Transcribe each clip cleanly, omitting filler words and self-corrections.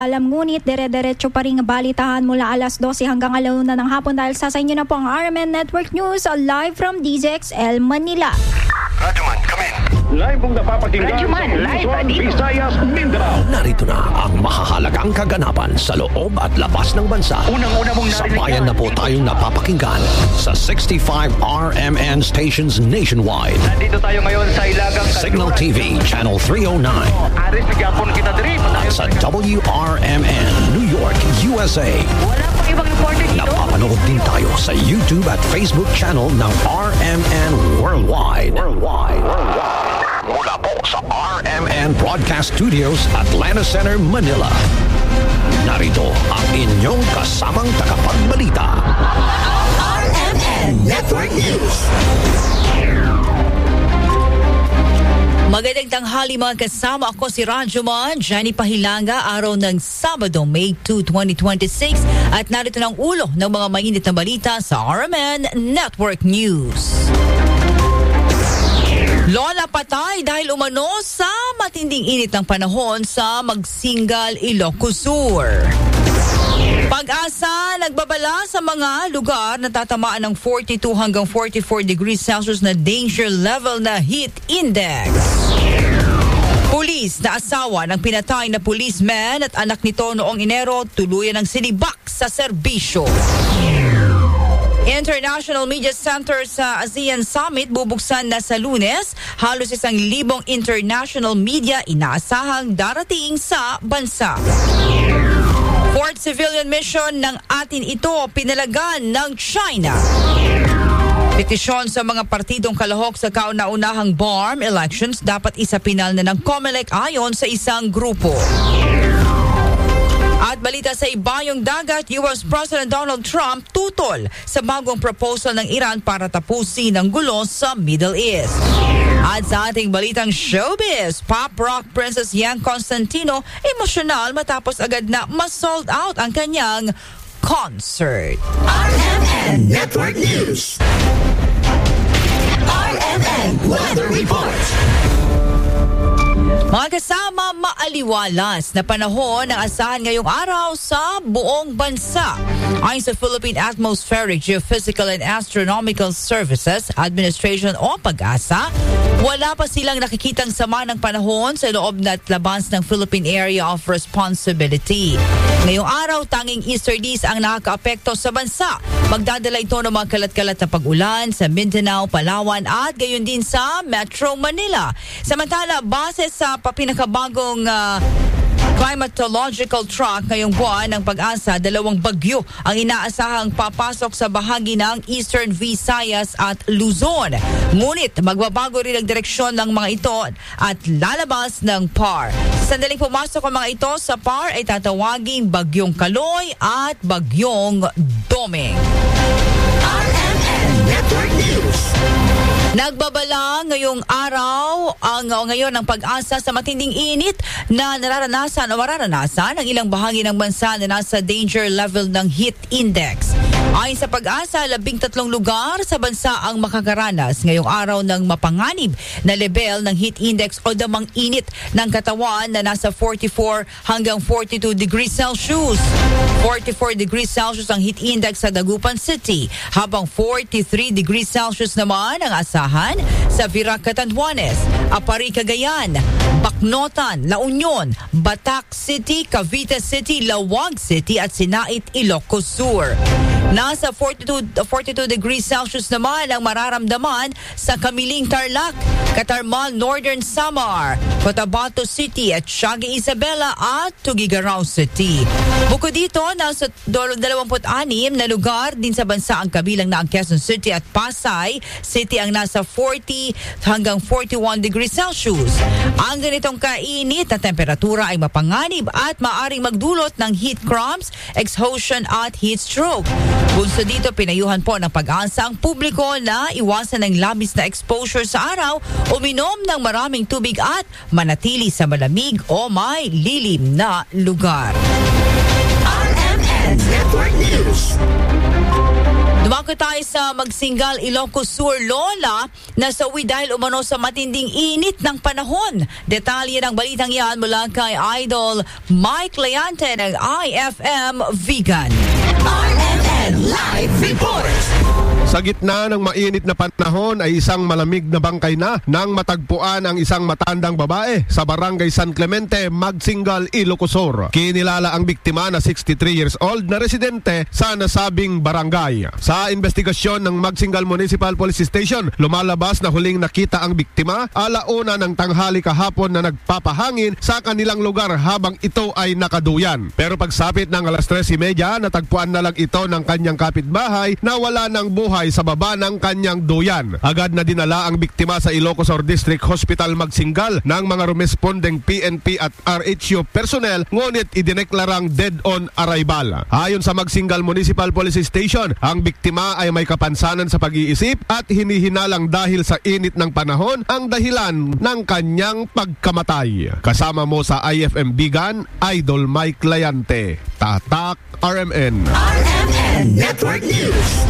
Alam ngunit dire-diretso pa rin balitahan mula alas 12 hanggang 1 ng hapon dahil sa inyo na po ang RMN Network News live from DZXL Manila. Radyoman, come in. Live mong napapakinggan Radyoman, sa live Luzon, dito. Visayas, Mindanao. Narito na ang mahahalagang kaganapan sa loob at labas ng bansa. Unang-una mong narinig Sabayan na po tayong napapakinggan sa 65 RMN stations nationwide. Nandito tayo ngayon sa Ilagang Signal TV, Channel 309. Aris, bigyan kita diri. At sa WRMN, New York, USA. Wala pang ibang reporter dito. Napapanood din tayo sa YouTube at Facebook channel ng RMN Worldwide. Mula po sa RMN Broadcast Studios, Atlanta Center, Manila. Narito ang inyong kasamang tagapagbalita. RMN Network News. Magandang tanghali mga kasama. Ako si Radyoman, Jenny Pahilanga, araw ng Sabado, May 2, 2026. At narito ng ulo ng mga mainit na balita sa RMN Network News. Lola patay dahil umano sa matinding init ng panahon sa Magsingal, Ilocos Sur. Pag-asa nagbabala sa mga lugar na tatamaan ng 42 hanggang 44 degrees Celsius na danger level na heat index. Pulis na asawa ng pinatay na policeman at anak nito noong Enero tuluyan ng sinibak sa serbisyo. International Media Center sa ASEAN Summit bubuksan na sa Lunes. Halos 1,000 international media inaasahang darating sa bansa. Fourth civilian mission ng atin ito pinalagan ng China. Petisyon sa mga partidong kalahok sa kauna-unahang BARM elections dapat isapinal na ng COMELEC ayon sa isang grupo. At balita sa ibayong dagat, US President Donald Trump tutol sa bagong proposal ng Iran para tapusin ang gulo sa Middle East. At sa ating balitang showbiz, pop rock princess Yang Constantino emosyonal matapos agad na ma-sold out ang kanyang concert. RMN Network News. RMN Weather Report. Mga kasama, maaliwalas na panahon ang asahan ngayong araw sa buong bansa. Ayon sa Philippine Atmospheric, Geophysical and Astronomical Services Administration o PAGASA, wala pa silang nakikitang sama ng panahon sa loob na at labas ng Philippine Area of Responsibility. Ngayong araw, tanging easterlies ang nakakaapekto sa bansa. Magdadala ito ng mga kalat-kalat na pag-ulan sa Mindanao, Palawan at gayon din sa Metro Manila. Samantala, base sa pinakabagong climatological track ngayong buwan ng Pag-asa, 2 bagyo ang inaasahang papasok sa bahagi ng Eastern Visayas at Luzon. Ngunit magbabago rin ang direksyon ng mga ito at lalabas ng PAR. Sa sandaling pumasok ang mga ito sa PAR ay tatawaging Bagyong Kaloy at Bagyong Doming. RMN Network News. Nagbabala ngayong araw ngayon ng Pag-asa sa matinding init na nararanasan o mararanasan ng ilang bahagi ng bansa na nasa danger level ng heat index. Ayon sa Pag-asa, 13 lugar sa bansa ang makakaranas ngayong araw ng mapanganib na level ng heat index o damang init ng katawan na nasa 44 hanggang 42 degrees Celsius. 44 degrees Celsius ang heat index sa Dagupan City, habang 43 degrees Celsius naman ang asahan sa Virac, Catanduanes, Apari, Cagayan, Bacnotan, La Union, Batac City, Cavite City, Lawag City at Sinait, Ilocos Sur. Nasa 42 degrees Celsius naman ang mararamdaman sa Kamiling, Tarlac, Catarmal, Northern Samar, Cotabato City at Tiaga Isabela at Tuguegarao City. Bukod dito, nasa 26 na lugar din sa bansa ang kabilang na ang Quezon City at Pasay City ang nasa 40 hanggang 41 degrees Celsius. Ang ganitong kainit na temperatura ay mapanganib at maaring magdulot ng heat cramps, exhaustion at heat stroke. Bunso dito, pinayuhan po ng Pag-asa ang publiko na iwasan ng labis na exposure sa araw, uminom ng maraming tubig at manatili sa malamig o may lilim na lugar. RMN Network News. Dumako tayo sa Magsingal, Ilocos Sur, Lola, na sauwi dahil umano sa matinding init ng panahon. Detalye ng balitang yan mula kay Idol Mike Leante ng IFM Vegan. RMN Live Report. Sa gitna ng mainit na panahon ay isang malamig na bangkay na nang matagpuan ang isang matandang babae sa barangay San Clemente, Magsingal, Ilocos Sur. Kinilala ang biktima na 63 years old na residente sa nasabing barangay. Sa investigasyon ng Magsingal Municipal Police Station, lumalabas na huling nakita ang biktima alauna ng tanghali kahapon na nagpapahangin sa kanilang lugar habang ito ay nakaduyan. Pero pagsapit ng alas 3:30, natagpuan na lang ito ng kanyang kapitbahay na wala ng buhay sa baba ng kanyang duyan. Agad na dinala ang biktima sa Ilocos Sur District Hospital Magsingal ng mga rumesponding PNP at RHU personnel, ngunit idineklarang dead on arrival. Ayon sa Magsingal Municipal Police Station, ang biktima ay may kapansanan sa pag-iisip at hinihinalang dahil sa init ng panahon ang dahilan ng kanyang pagkamatay. Kasama mo sa IFM Vegan, Idol Mike Leante. Tatak RMN. RMN Network News.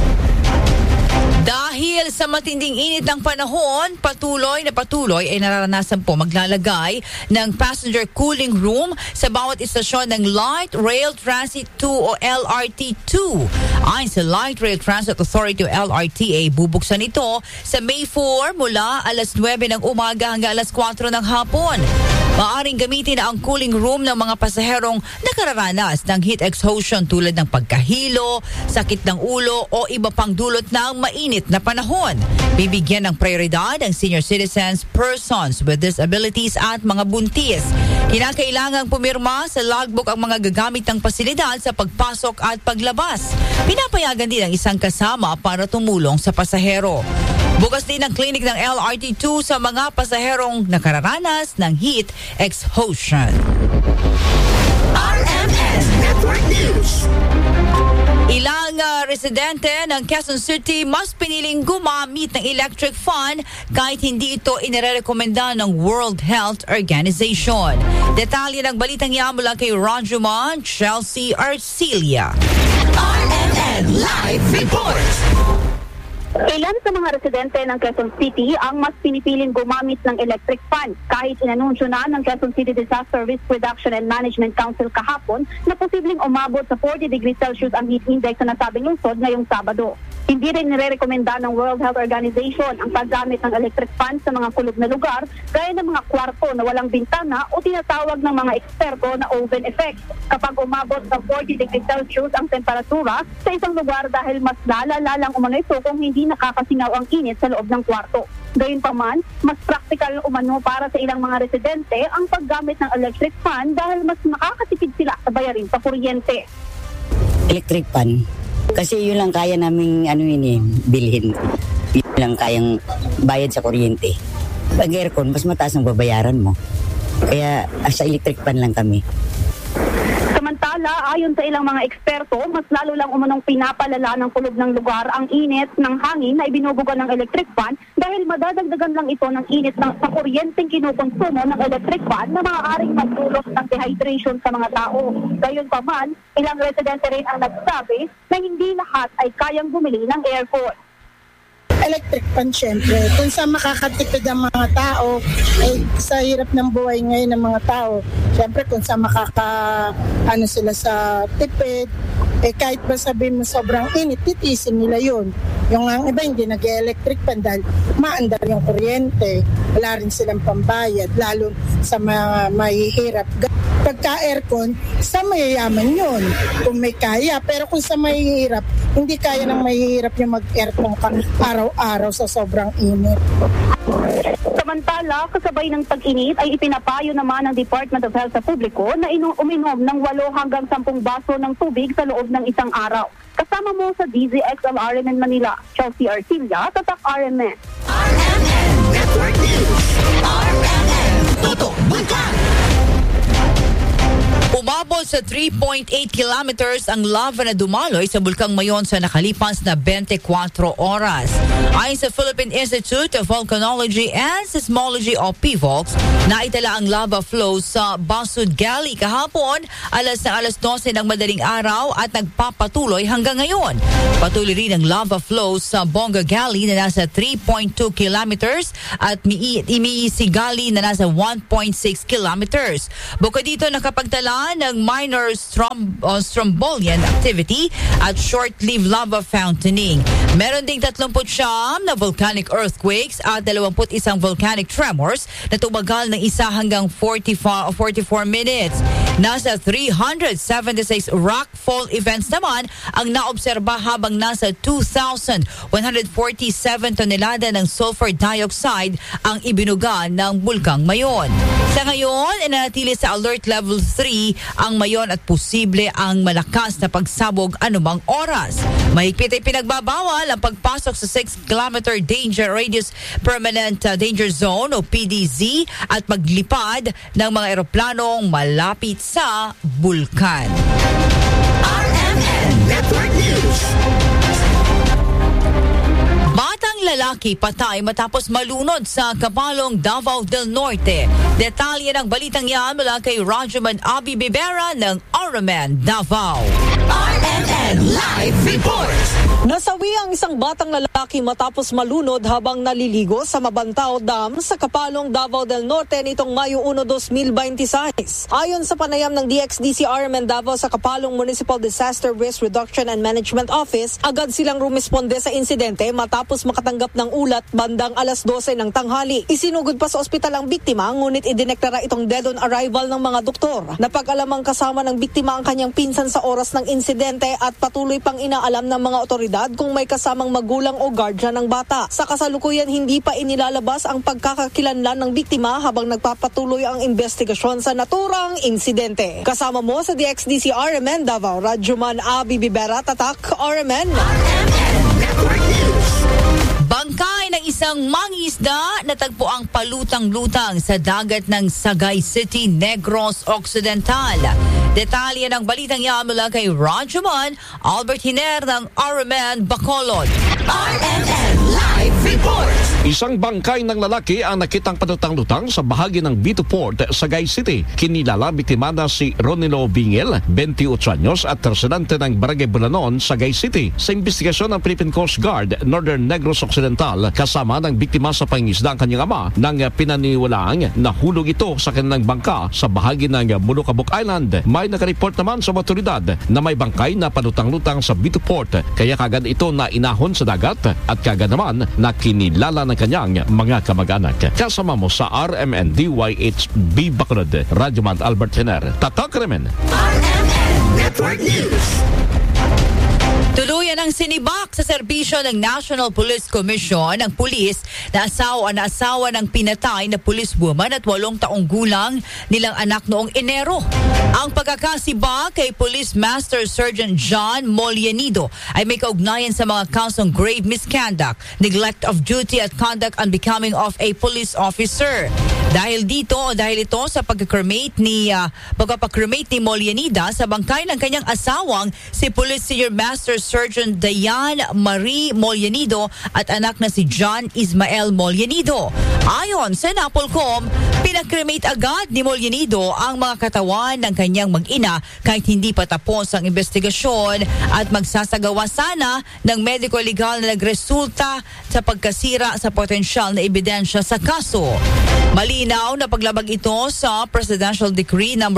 Dahil sa matinding init ng panahon, patuloy ay nararanasan po maglalagay ng passenger cooling room sa bawat istasyon ng Light Rail Transit 2 o LRT2. Ayon sa Light Rail Transit Authority o LRTA, bubuksan ito sa May 4 mula alas 9 ng umaga hanggang alas 4 ng hapon. Maaring gamitin na ang cooling room ng mga pasaherong nakararanas ng heat exhaustion tulad ng pagkahilo, sakit ng ulo o iba pang dulot ng mainit na panahon. Bibigyan ng prioridad ang senior citizens, persons with disabilities at mga buntis. Kinakailangang pumirma sa logbook ang mga gagamit ng pasilidad sa pagpasok at paglabas. Pinapayagan din ang isang kasama para tumulong sa pasahero. Bukas din ang clinic ng LRT2 sa mga pasaherong nakararanas ng heat exhaustion. RMN Network News. Ilang residente ng Quezon City mas piniling gumamit ng electric fan kahit hindi ito inirekomenda ng World Health Organization. Detalye ng balitang yan mula kay Ronjuman, Chelsea Arcilia. RMN Live Report. Ilan sa mga residente ng Quezon City ang mas pinipiling gumamit ng electric fan kahit inanunsyo na ng Quezon City Disaster Risk Reduction and Management Council kahapon na posibleng umabot sa 40 degrees Celsius ang heat index sa nasabing lungsod ngayong Sabado. Hindi rin nirerekomenda ng World Health Organization ang paggamit ng electric fan sa mga kulog na lugar gaya ng mga kwarto na walang bintana o tinatawag ng mga eksperto na oven effect kapag umabot sa 40 degrees Celsius ang temperatura sa isang lugar dahil mas lalala umano ito kung hindi nakakasingaw ang init sa loob ng kwarto. Gayunpaman, mas practical umano para sa ilang mga residente ang paggamit ng electric fan dahil mas makakatipid sila sa bayarin sa kuryente. Electric fan. Kasi yun lang kaya naming bilhin. Yun lang kayang bayad sa kuryente. Pag aircon, mas mataas ang babayaran mo. Kaya sa electric fan lang kami. Samantala, ayon sa ilang mga eksperto, mas lalo lang umanong pinapalala ng kulog ng lugar ang init ng hangin na ibinubuga ng electric fan dahil madadagdagan lang ito ng init sa kuryenteng kinukonsumo ng electric fan na maaaring magdulot ng dehydration sa mga tao. Gayunpaman, ilang residente rin ang nagsabi na hindi lahat ay kayang bumili ng aircon. Electric fan, syempre. Kung sa makakatipid ang mga tao, sa hirap ng buhay ngayon ng mga tao, syempre kung sa sila sa tipid, kahit ba sabihin mo sobrang init, titisin nila yun. Yung ang iba hindi nag-electric fan dahil maandar yung kuryente, wala rin silang pambayad, lalo sa mga mahihirap. Pagka-aircon, sa mayayaman yun, kung may kaya. Pero kung sa mahihirap, hindi kaya ng mahihirap yung mag-aircon araw-araw sa sobrang init. Samantala, kasabay ng pag-init ay ipinapayo naman ng Department of Health sa publiko na uminom ng 8 hanggang 10 baso ng tubig sa loob ng isang araw. Kasama mo sa DZXL RMN Manila, Chelsea Arcilia, Tatak RMN. RMN Network News. RMN Tutok Bulkan. Umabot sa 3.8 kilometers ang lava na dumaloy sa Bulkang Mayon sa nakalipas na 24 oras. Ayon sa Philippine Institute of Volcanology and Seismology o PVOX, naitala ang lava flow sa Basud Galley kahapon alas 12 ng madaling araw at nagpapatuloy hanggang ngayon. Patuloy rin ang lava flow sa Bonga Galley na nasa 3.2 kilometers at Imiisi Galley na nasa 1.6 kilometers. Bukod dito, nakapagtala ng minor strombolian activity at short-lived lava fountaining. Meron ding 39 na volcanic earthquakes at 21 volcanic tremors na tumagal ng 1 hanggang 44 minutes. Nasa 376 rockfall events naman ang naobserba habang nasa 2,147 tonelada ng sulfur dioxide ang ibinuga ng Bulkang Mayon. Sa ngayon, inanatili sa alert level 3 ang Mayon at posible ang malakas na pagsabog anumang oras. Mahigpit ay pinagbabawal ang pagpasok sa 6-kilometer danger radius permanent danger zone o PDZ at maglipad ng mga eroplanong malapit sa bulkan. RMN Network News. Batang lalaki patay matapos malunod sa Kapalong, Davao del Norte. Detalye ng balitang yan mula kay Rajuman Abi Bibera ng RMN Davao. RMN Live Report. Nasawi ang isang batang lalaki matapos malunod habang naliligo sa Mabantao Dam sa Kapalong, Davao del Norte nitong Mayo 1, 2026. Ayon sa panayam ng DXDC RMN Davao sa Kapalong Municipal Disaster Risk Reduction and Management Office, agad silang rumisponde sa insidente matapos makatanggap ng ulat bandang alas 12 ng tanghali. Isinugod pa sa ospital ang biktima, ngunit idineklara itong dead on arrival ng mga doktor. Napag-alamang kasama ng biktima ang kanyang pinsan sa oras ng insidente at patuloy pang inaalam ng mga otoridad kung may kasamang magulang o guardian ng bata. Sa kasalukuyan, hindi pa inilalabas ang pagkakakilanlan ng biktima habang nagpapatuloy ang investigasyon sa naturang insidente. Kasama mo sa DXDC RMN Davao, Rajuman Abi Bibera, Tatak RMN. Bangkay ng isang mangingisda natagpo ang palutang-lutang sa dagat ng Sagay City, Negros Occidental. Detalye ng balitang yan mula kay Rajuman Albert Hiner ng RMN Bacolod. RMN Live Report. Isang bangkay ng lalaki ang nakitang palutang-lutang sa bahagi ng Bito Port, Sagay City. Kinilala biktima na si Ronilo Bingel, 28 anyos at residente ng Barangay Bulanon, Sagay City. Sa investigasyon ng Philippine Coast Guard, Northern Negros Occidental, kasama ng biktima sa pangingisda ang kanyang ama nang pinaniwalaang nahulog ito sa kanilang bangka sa bahagi ng Mulukabok Island. May nakareport naman sa otoridad na may bangkay na palutang-lutang sa Bito Port, kaya kagad ito na inahon sa dagat at kagad naman na kinilala ng kanyang mga kamag-anak. Kasama mo sa RMN DYHB Bacolod, Rajuman Albert Hiner, Tatak RMN. RMN Network News. Tuluyan ang sinibak sa serbisyo ng National Police Commission ng pulis na asawa ng pinatay na policewoman at 8 taong gulang nilang anak noong Enero. Ang pagkakasibak kay Police Master Sergeant John Molianido ay may kaugnayan sa mga kasong grave misconduct, neglect of duty at conduct unbecoming of a police officer. Dahil ito sa pagkakremate ni Molianida sa bangkay ng kanyang asawang si Police Senior Master Sergeant Diane Marie Molianido at anak na si John Ismael Molianido. Ayon sa Napolcom, pinakremate agad ni Molianido ang mga katawan ng kanyang mag-ina kahit hindi pa tapos ang investigasyon at magsasagawa sana ng medico-legal na nagresulta sa pagkasira sa potensyal na ebidensya sa kaso. Malinaw na paglabag ito sa Presidential Decree No.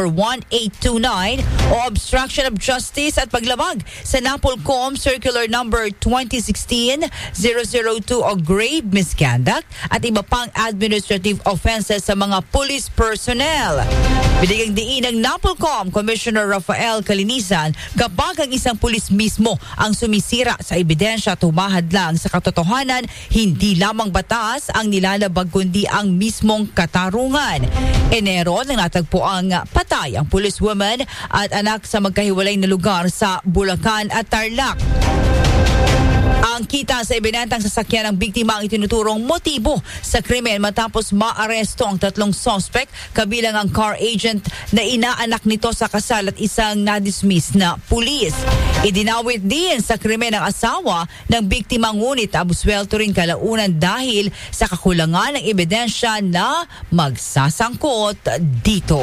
1829 o Obstruction of Justice at paglabag sa Napolcom Circular No. 2016-002 o grave misconduct at iba pang administrative offenses sa mga police personnel. Binigyang diin ng Napolcom Commissioner Rafael Calinisan kapag ang isang pulis mismo ang sumisira sa ebidensya at humahad lang sa katotohanan, hindi lamang batas ang nilalabag kundi ang mismong katarungan. Enero nang natagpo ang patay ang policewoman at anak sa magkahiwalay na lugar sa Bulacan at Tarlac. Ang kita sa ibinentang sasakyan ng biktima ang itinuturong motibo sa krimen matapos maaresto ang 3 suspect, kabilang ang car agent na inaanak nito sa kasal at isang na-dismiss na pulis. Idinawit din sa krimen ang asawa ng biktima, ngunit abuswelto rin kalaunan dahil sa kakulangan ng ebidensya na magsasangkot dito.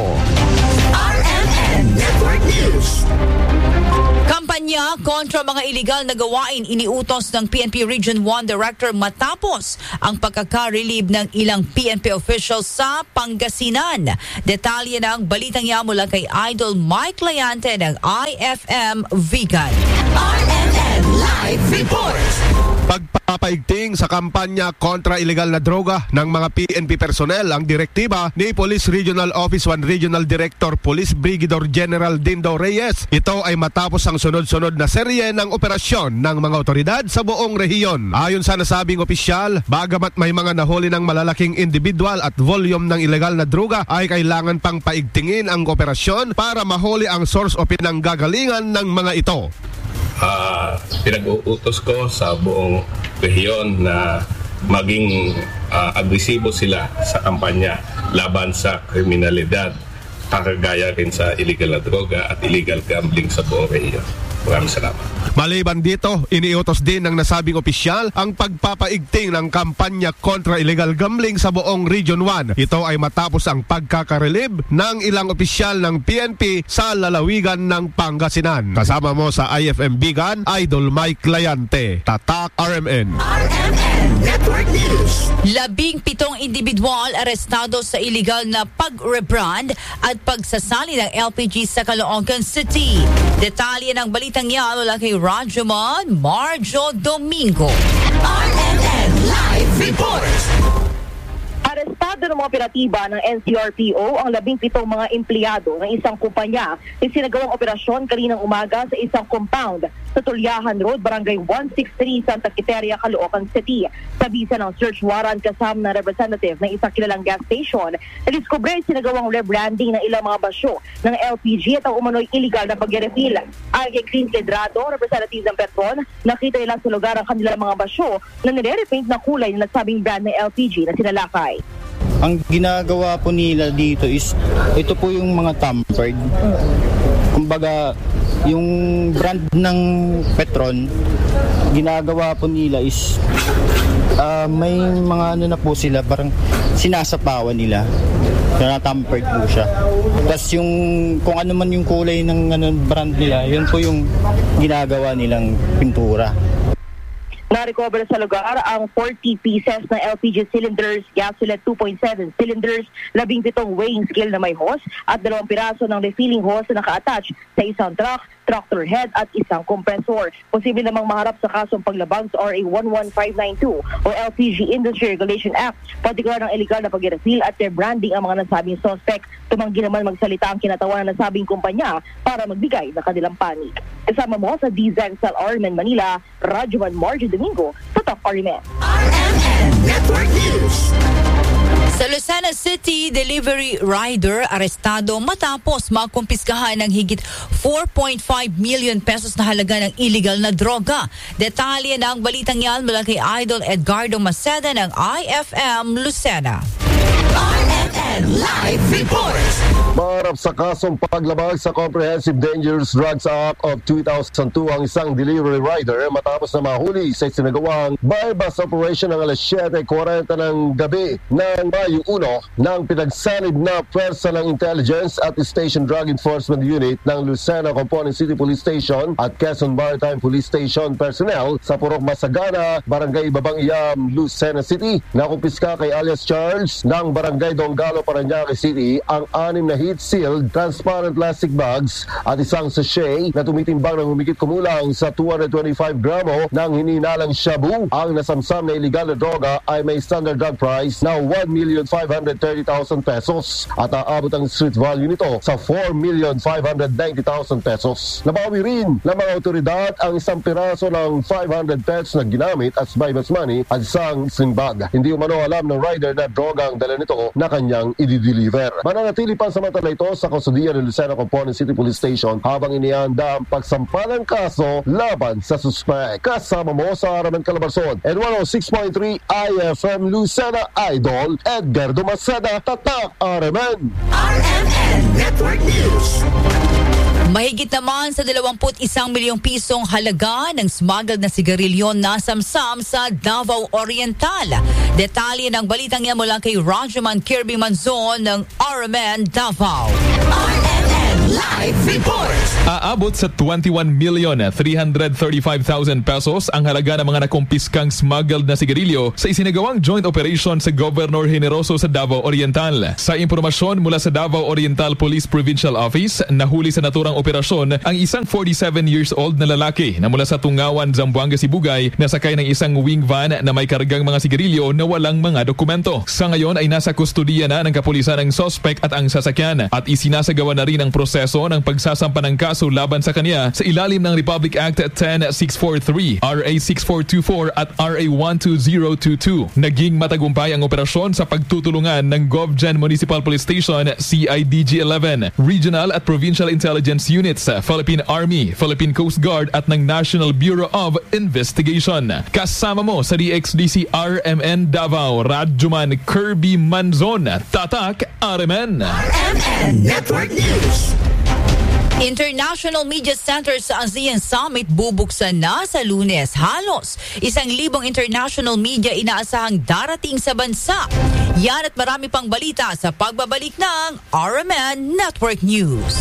RMN Network News. Kampanya kontra mga iligal na gawain iniutos ng PNP Region 1 Director matapos ang pagkaka-relieve ng ilang PNP officials sa Pangasinan. Detalye ng balitang yan mula kay Idol Mike Layante ng IFM Vegan. RMN Live Report. Pagpapaigting sa kampanya kontra ilegal na droga ng mga PNP personnel ang direktiba ni Police Regional Office 1 Regional Director Police Brigadier General Dindo Reyes. Ito ay matapos ang sunod-sunod na serye ng operasyon ng mga otoridad sa buong rehiyon. Ayon sa nasabing opisyal, bagamat may mga nahuli ng malalaking individual at volume ng ilegal na droga, ay kailangan pang paigtingin ang operasyon para mahuli ang source o pinanggagalingan ng mga ito. Pinag-uutos ko sa buong rehiyon na maging agresibo sila sa kampanya laban sa kriminalidad, kagaya rin sa illegal na droga at illegal gambling sa buong rehiyon. Maraming salamat. Maliban dito, iniutos din ng nasabing opisyal ang pagpapaigting ng kampanya kontra illegal gambling sa buong Region 1. Ito ay matapos ang pagkakarelib ng ilang opisyal ng PNP sa lalawigan ng Pangasinan. Kasama mo sa IFM Bigan, Idol Mike Layante, Tatak RMN. RMN Network News. 17 individual arestado sa illegal na pag-rebrand at pagsasali ng LPG sa Caloocan City. Detalye ng balitang yan mula kay Rajuman Marjo Domingo. RMN Live Report. Arestado ng mga operatiba ng NCRPO ang 17 mga empleyado ng isang kumpanya na sinagawang operasyon kaninang umaga sa isang compound sa Tulyahan Road, Barangay 163, Santa Quiteria, Caloocan City. Sa bisa ng search warrant kasama ng representative ng isang kilalang gas station, nadiskubre sinagawang rebranding ng ilang mga basyo ng LPG at ang umano'y illegal na pag-refill. Ayon kay Clint Ledrado, representative ng Petron, nakita nila sa lugar ang kanilang mga basyo na nire-repaint na kulay na nasabing brand ng LPG na sinalakay. Ang ginagawa po nila dito is, ito po yung mga tampered. Kumbaga, yung brand ng Petron, ginagawa po nila is, may mga ano na po sila, parang sinasapawan nila. Tampered po siya. Tapos yung, kung ano man yung kulay ng brand nila, yun po yung ginagawa nilang pintura. Na-recover sa lugar ang 40 pieces na LPG cylinders, gasoline 2.7 cylinders, 17 weighing scale na may hose at 2 piraso ng refilling hose na naka-attach sa isang truck, tractor head at isang compressor. Posible namang maharap sa kasong paglabag sa RA 11592 o LPG Industry Regulation Act, partikular ng illegal na pag-refill at rebranding ang mga nasabing suspect. Tumanggi naman magsalita ang kinatawan ng nasabing kumpanya para magbigay ng kanilang panig. Kasama mo sa DZXL RMN Manila, Rajuman Marjo Domingo, sa Top RMN. RMN Network News. Sa Lucena City, delivery rider arestado matapos makumpiskahan ng higit 4.5 million pesos na halaga ng illegal na droga. Detalye ng balitang yan mula kay Idol Edgardo Maceda ng IFM Lucena. RMN Live Report. Maharap sa kasong paglabag sa Comprehensive Dangerous Drugs Act of 2002 ang isang delivery rider matapos na mahuli sa isinagawang bypass operation ng alas 7:40 ng gabi ng Mayo 1 ng pinagsanib na pwersa ng Intelligence at Station Drug Enforcement Unit ng Lucena Component City Police Station at Quezon Maritime Police Station personnel sa Purok Masagana, Barangay Babang Iyam, Lucena City. Nakumpiska kay alias Charles ng Barangay Donggalo, Parañaque City ang 6 na heat-sealed transparent plastic bags at isang sachet na tumitimbang ng humigit kumulang sa 225 gramo ng hinihinalang shabu. Ang nasamsam na iligal na droga ay may standard drug price na 1,530,000 pesos at aabot ang street value nito sa 4,590,000 pesos. Nabawi rin ng mga otoridad ang isang piraso ng 500 pesos na ginamit as bypass money at isang sling bag. Hindi umano alam ng rider na droga ang dala nito na kanyang kanyang i-deliver. Mananatili pa samantala ito sa kustodiya ng Lucena Component City Police Station habang inianda ang pagsampa ng kaso laban sa suspect. Kasama mo sa Aramen Calabarzon and 106.3 IFM Lucena Idol, Edgar Dumasada, Tatak Aramen. RMN Network News. Mahigit naman sa 21 milyong pisong halaga ng smuggled na sigarilyo nasamsam sa Davao Oriental. Detalye ng balitang yan mula kay Rajaman Kirby Manzon ng RMN Davao. RMN Live Report. Aabot sa 21,335,000 pesos ang halaga ng mga nakumpiskang smuggled na sigarilyo sa isinagawang joint operation sa Governor Generoso sa Davao Oriental. Sa impormasyon mula sa Davao Oriental Police Provincial Office, nahuli sa naturang operasyon ang isang 47 years old na lalaki na mula sa Tungawan, Zamboanga, Sibugay na sakay ng isang wing van na may kargang mga sigarilyo na walang mga dokumento. Sa ngayon ay nasa kustudiya na ng kapulisan ang suspect at ang sasakyan at isinasagawa na rin ang proseso ng pagsasampa ng kaso laban sa kanya sa ilalim ng Republic Act 10643, RA 6424 at RA 12022. Naging matagumpay ang operasyon sa pagtutulungan ng GovGen Municipal Police Station, CIDG 11, Regional at Provincial Intelligence Units, Philippine Army, Philippine Coast Guard at ng National Bureau of Investigation. Kasama mo sa DXDC RMN Davao, Rajuman Kirby Manzon, Tatak RMN. RMN Network News. International Media Center sa ASEAN Summit bubuksan na sa Lunes. Halos 1,000 international media inaasahang darating sa bansa. Yan at marami pang balita sa pagbabalik ng RMN Network News.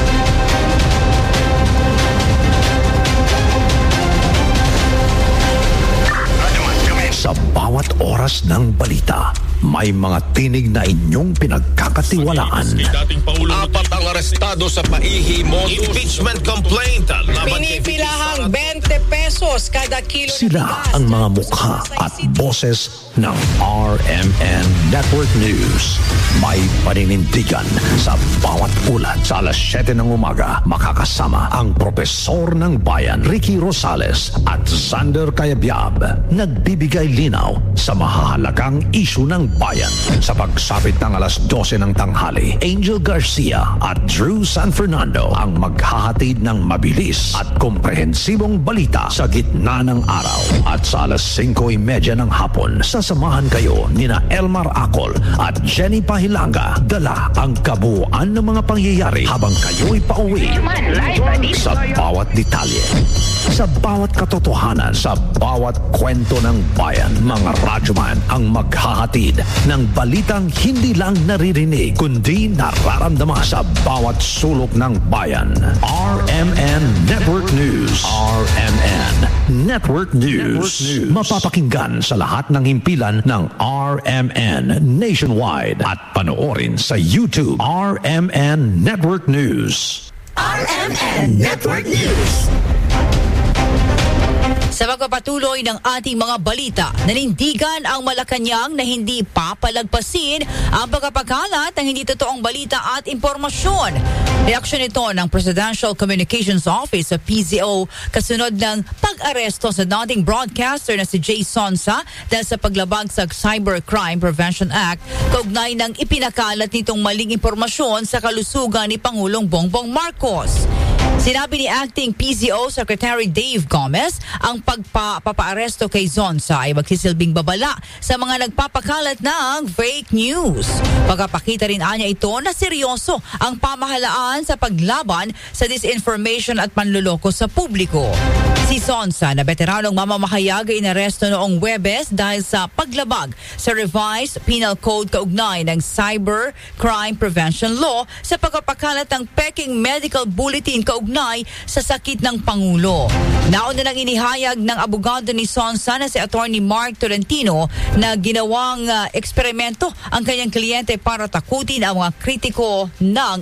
Sa bawat oras ng balita, may mga tinig na inyong pinagkakatiwalaan. Apat ang arestado sa paihi modus. Impeachment complaint. Pinipilahang 20 pesos kada kilo. Sila ang mga mukha at boses ng RMN Network News. May paninindigan sa bawat ulat. Sa alas 7 ng umaga, makakasama ang Propesor ng Bayan, Ricky Rosales at Xander Cayabyab. Nagbibigay linaw sa mahahalagang isyu ng bayan. Sa pagsapit ng alas 12 ng tanghali, Angel Garcia at Drew San Fernando ang maghahatid ng mabilis at komprehensibong balita sa gitna ng araw. At sa alas 5:30 ng hapon, sasamahan kayo nina Elmar Acol at Jenny Pahilanga. Dala ang kabuuan ng mga pangyayari habang kayo'y pauwi. Sa bawat detalye, sa bawat katotohanan, sa bawat kwento ng bayan, mga radyoman ang maghahatid ng balitang hindi lang naririnig kundi nararamdaman sa bawat sulok ng bayan. RMN Network News. RMN Network News. Mapapakinggan sa lahat ng himpilan ng RMN nationwide at panoorin sa YouTube. RMN Network News. RMN Network News. Sa pagpapatuloy ng ating mga balita, nanindigan ang Malacanang na hindi papalagpasin ang pagkapakalat ng hindi totoong balita at impormasyon. Reaksyon ito ng Presidential Communications Office sa PCO kasunod ng pag-aresto sa dating broadcaster na si Jay Sonsa dahil sa paglabag sa Cybercrime Prevention Act kaugnay ng ipinakalat nitong maling impormasyon sa kalusugan ni Pangulong Bongbong Marcos. Sinabi ni Acting PCO Secretary Dave Gomez, ang pagpapaaresto kay Zonsa ay magsisilbing babala sa mga nagpapakalat ng fake news. Pagkapakita rin anya ito na seryoso ang pamahalaan sa paglaban sa disinformation at panluloko sa publiko. Si Zonsa na veteranong mamamahayag ay inaresto noong Huwebes dahil sa paglabag sa revised penal code kaugnay ng Cybercrime Prevention Law sa pagpapakalat ng peking medical bulletin kaugnay sa sakit ng Pangulo. Nauna nang inihayag ng abogado ni Sonsa na si Attorney Mark Tolentino na ginawang eksperimento ang kanyang kliyente para takutin ang mga kritiko ng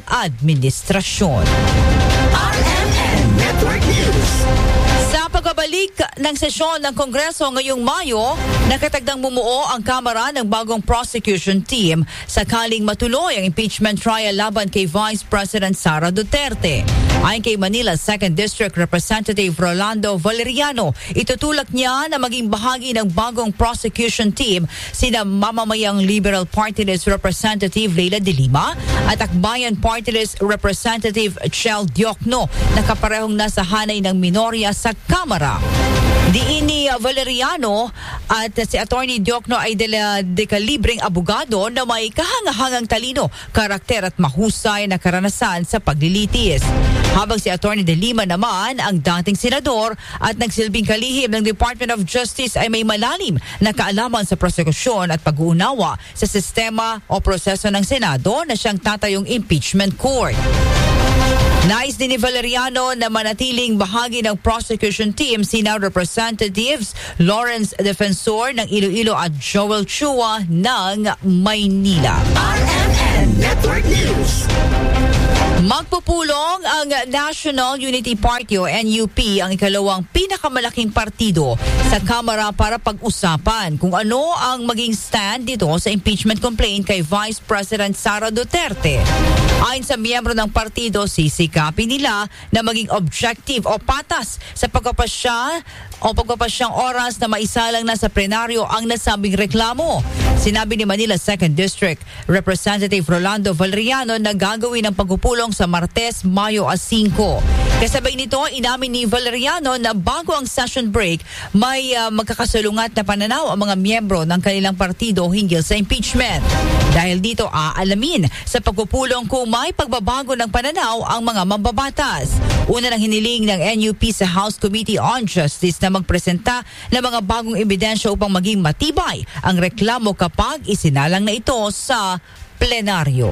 administrasyon. RMN Network News. Sa pagbabalik ng sesyon ng Kongreso ngayong Mayo, nakatagdang bumuo ang Kamara ng bagong prosecution team sakaling matuloy ang impeachment trial laban kay Vice President Sara Duterte. Ayon kay Manila 2nd District Representative Rolando Valeriano, itutulak niya na maging bahagi ng bagong prosecution team sina mamamayang Liberal Party List Representative Leila de Lima at Akbayan Party List Representative Chel Diokno na kaparehong nasa hanay ng minorya sa Kamara. Diin ni Valeriano at si Attorney Diokno ay dekalibreng abogado na may kahangahangang talino, karakter at mahusay na karanasan sa paglilitis. Habang si Attorney de Lima naman ang dating senador at nagsilbing kalihim ng Department of Justice ay may malalim na kaalaman sa prosekusyon at pag-uunawa sa sistema o proseso ng Senado na siyang tatayong impeachment court. Nais din ni Valeriano na manatiling bahagi ng prosecution team sina Representatives Lawrence Defensor ng Iloilo at Joel Chua ng Maynila. RMN Network News. Magpupulong ang National Unity Party o NUP, ang ikalawang pinakamalaking partido sa Kamara para pag-usapan kung ano ang maging stand dito sa impeachment complaint kay Vice President Sara Duterte. Ayon sa miyembro ng partido, sisikapin nila na maging objective o patas sa pagpapasyang oras na maisalang na sa plenaryo ang nasabing reklamo. Sinabi ni Manila 2nd District Representative Rolando Valeriano na gagawin ang pagpupulong sa Martes, Mayo 5. Kasabay nito, inamin ni Valeriano na bago ang session break, may magkakasalungat na pananaw ang mga miyembro ng kanilang partido hinggil sa impeachment. Dahil dito, aalamin sa pagpupulong kung may pagbabago ng pananaw ang mga mambabatas. Una nang hiniling ng NUP sa House Committee on Justice na magpresenta ng mga bagong ebidensya upang maging matibay ang reklamo kapag isinalang na ito sa plenaryo.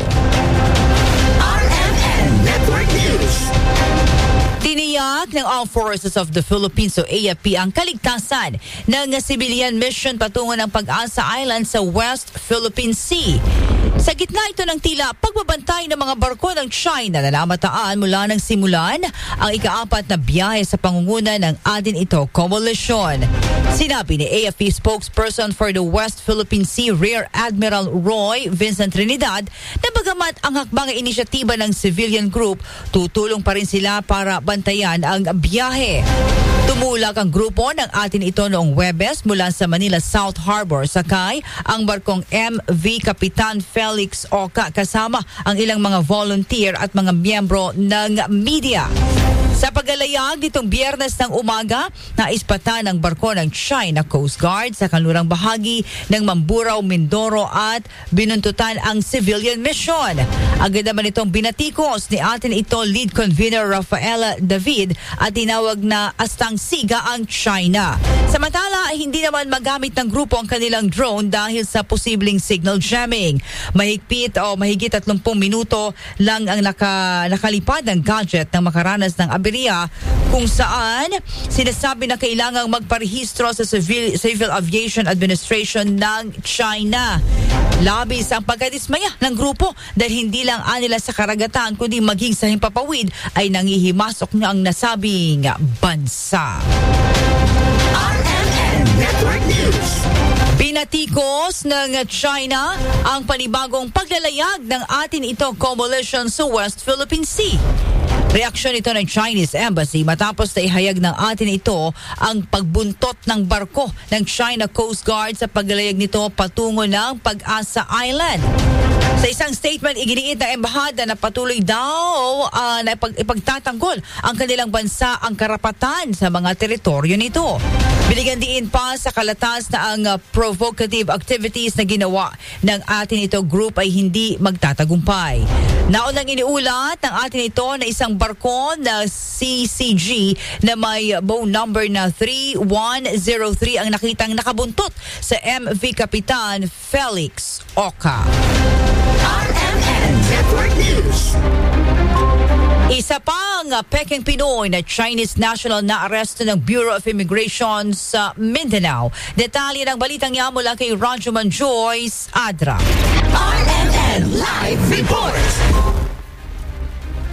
RMN Network News. Tiniyak ng Armed Forces of the Philippines o AFP ang kaligtasan ng civilian mission patungo ng Pag-asa Island sa West Philippine Sea. Sa gitna ito ng tila pagbabantay ng mga barko ng China na namataan mula ng simulan ang ika-4 na biyahe sa pangunguna ng Atin Ito Coalition. Sinabi ni AFP spokesperson for the West Philippine Sea Rear Admiral Roy Vincent Trinidad na bagamat ang hakbang inisyatiba ng civilian group, tutulong pa rin sila para bantayan ang biyahe. Tumulak ang grupo ng Atin Ito noong Huwebes mula sa Manila South Harbor. Sakay ang barkong MV Kapitan Felix Oca kasama ang ilang mga volunteer at mga miyembro ng media. Sa paglalayag nitong Biyernes ng umaga, naispatan ng barko ng China Coast Guard sa kanlurang bahagi ng Mamburao, Mindoro at binuntutan ang civilian mission. Agad naman itong binatikos ni Atin Ito lead convener Rafaela David at tinawag na astang siga ang China. Samantala, hindi naman magamit ng grupo ang kanilang drone dahil sa posibleng signal jamming. Mahigit 30 minuto lang ang nakalipad ng gadget ng makaranas ng aberya kung saan sinasabi na kailangang magparehistro sa Civil Aviation Administration ng China. Labis ang pagkadismaya ng grupo dahil hindi lang anila sa karagatan kundi maging sa himpapawid ay nangihimasok na ang nasabing bansa. RMN Network News. Pinatikos ng China ang panibagong paglalayag ng Atin Ito Coalition sa West Philippine Sea. Reaksyon ito ng Chinese Embassy matapos na ihayag ng Atin Ito ang pagbuntot ng barko ng China Coast Guard sa paglalayag nito patungo ng Pag-asa Island. Sa isang statement, iginiit ng embahada na patuloy daw na ipagtatanggol ang kanilang bansa ang karapatan sa mga teritoryo nito. Binigyan diin pa sa kalatas na ang provocative activities na ginawa ng Atin Ito group ay hindi magtatagumpay. Naunang iniulat ng Atin Ito na isang barko na CCG na may bow number na 3103 ang nakitang nakabuntot sa MV Kapitan Felix Oca. RMN Network News. Isa pang Peking Pinoy na Chinese national na aresto ng Bureau of Immigration sa Mindanao. Detalye ng balitang yan mula kay Rajuman Joyce Adra. RMN Live Report.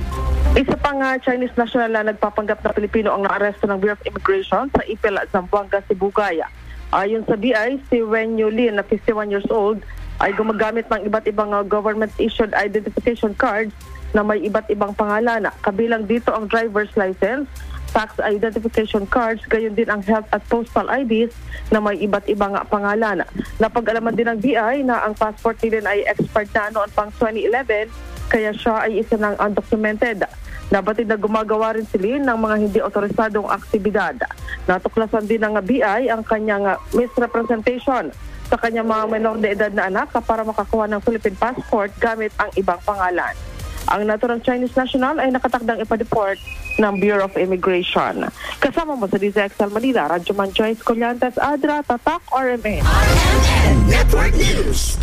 Isa pang Chinese national na nagpapanggap na Pilipino ang naaresto ng Bureau of Immigration sa Ipil, Zamboanga, Sibugaya. Ayon sa BI, si Wen Yulin na 51 years old ay gumagamit ng iba't ibang government-issued identification cards na may iba't ibang pangalan. Kabilang dito ang driver's license, tax identification cards, gayon din ang health at postal IDs na may iba't ibang pangalan. Napag-alaman din ng BI na ang passport nila ay expired na noon pang 2011, kaya siya ay isa ng undocumented. Nabatid na gumagawa rin sila ng mga hindi otorisadong aktibidad. Natuklasan din ng BI ang kanyang misrepresentation sa kanyang mga menor de edad na anak para makakuha ng Philippine passport gamit ang ibang pangalan. Ang naturang Chinese national ay nakatakdang ipa-deport ng Bureau of Immigration. Kasama mo sa DZXL Manila, Radyo Man Joyce Collantes, Adra, Tatak, RMN. Network News.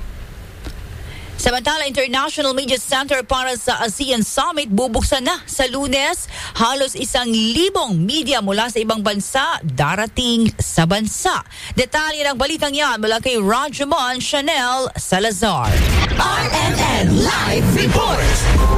Samantala, International Media Center para sa ASEAN Summit bubuksan na sa Lunes. Halos 1,000 media mula sa ibang bansa darating sa bansa. Detalye ng balitang yan mula kay Rajuman Chanel Salazar. RMN Live Report.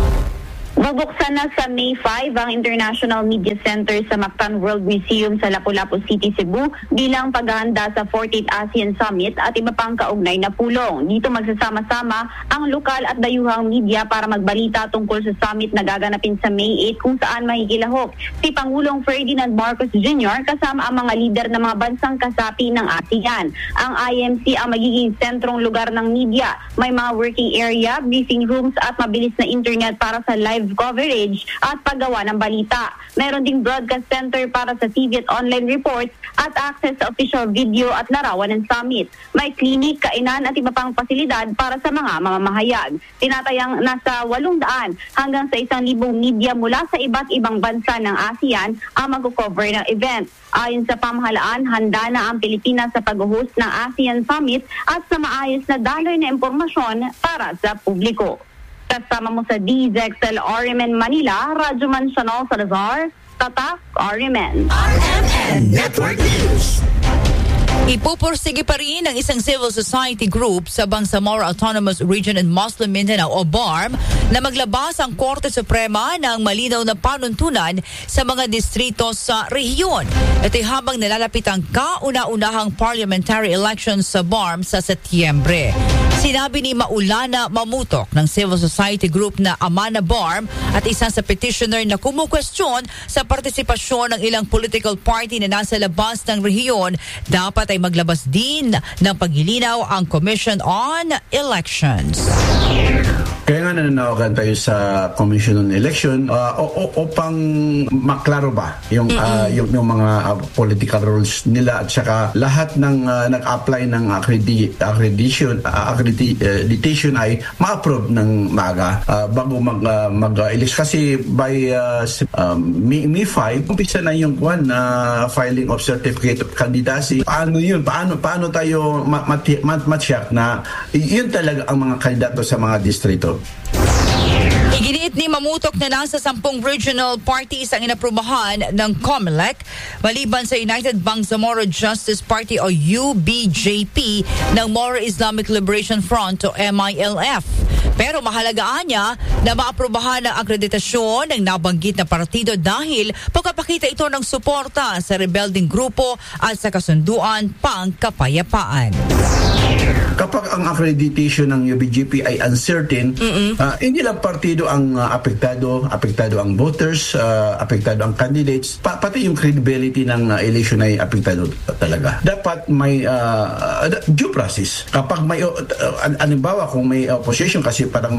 Bubuksan na sa May 5 ang International Media Center sa Mactan World Museum sa Lapu-Lapu City, Cebu bilang paghahanda sa 14th ASEAN Summit at iba pang kaugnay na pulong. Dito magsasama-sama ang lokal at dayuhang media para magbalita tungkol sa summit na gaganapin sa May 8 kung saan makikilahok si Pangulong Ferdinand Marcos Jr. kasama ang mga lider ng mga bansang kasapi ng ASEAN. Ang IMC ang magiging sentrong lugar ng media. May mga working area, briefing rooms at mabilis na internet para sa live coverage at paggawa ng balita. Meron ding broadcast center para sa TV at online reports at access sa official video at larawan ng summit. May clinic, kainan at iba pang pasilidad para sa mga mamamahayag. Tinatayang nasa 800 hanggang sa 1,000 media mula sa iba't ibang bansa ng ASEAN ang mag-cover ng event. Ayon sa pamahalaan, handa na ang Pilipinas sa pag-host ng ASEAN Summit at sa maayos na daloy na impormasyon para sa publiko. Kasama mo sa DZXL RMN Manila, Rajuman Chanel Salazar, Tatak RMN. RMN Network News. Ipupursige pa rin ng isang civil society group sa Bangsamoro Autonomous Region and Muslim Mindanao o BARM na maglabas ang Korte Suprema ng malinaw na panuntunan sa mga distrito sa rehiyon. Ito'y habang nalalapit ang kauna-unahang parliamentary elections sa BARM sa Setyembre. Sinabi ni Maulana Mamutok ng civil society group na Amana BARM at isa sa petitioner na kumukwestiyon sa partisipasyon ng ilang political party na nasa labas ng rehiyon, dapat ay maglabas din ng paglilinaw ang Commission on Elections. Kaya nga nananawagan tayo sa Commission on Election upang maklaro ba yung mga political rules nila at saka lahat ng nag-apply ng accreditation ay ma-approve ng maaga bago mag-election. Kasi by May 5, umpisa na yung filing of certificate of candidacy. Paano yun? Paano tayo ma-check na yun talaga ang mga kandidato sa mga distrito? Iginiit ni Mamutok na nasa 10 regional parties ang inaprubahan ng COMELEC maliban sa United Bangsamoro Justice Party o UBJP ng Moro Islamic Liberation Front o MILF. Pero mahalagaan niya na maaprubahan ang akreditasyon ng nabanggit na partido dahil pagkapakita ito ng suporta sa rebelding grupo at sa kasunduan pang kapayapaan. Kapag ang accreditation ng UBJP ay uncertain, hindi lang partido ang apektado ang voters, apektado ang candidates, pati yung credibility ng election ay apektado talaga. Dapat may due process. Kapag may, halimbawa kung may opposition kasi parang